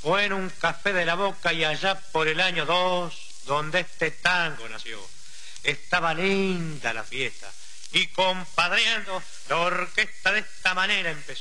Fue en un café de La Boca y allá por el año 2, donde este tango nació. Estaba linda la fiesta y compadreando, la orquesta de esta manera empezó.